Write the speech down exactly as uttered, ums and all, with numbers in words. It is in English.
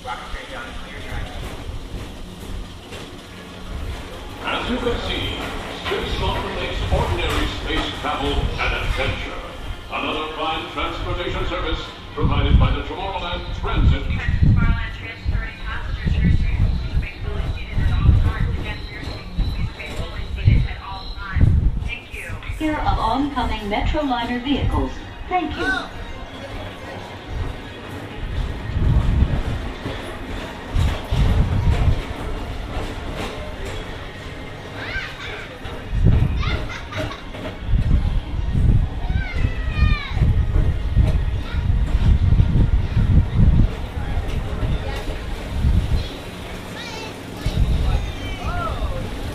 As you can see, Spacelaughter makes ordinary space travel an adventure. Another prime transportation service provided by the Tomorrowland Transit. Tomorrowland transferring passengers to your seats. Make fully seated at all times. Again, for your seats, please remain fully seated at all times. Thank you. Here of oncoming Metroliner vehicles. Thank you.